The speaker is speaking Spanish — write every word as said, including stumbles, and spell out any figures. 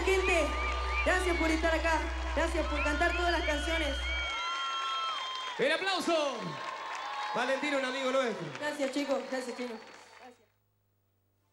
gente. Gracias por estar acá. Gracias por cantar todas las canciones. ¡El aplauso! Valentino, un amigo nuestro. Gracias, chicos. Gracias, chicos.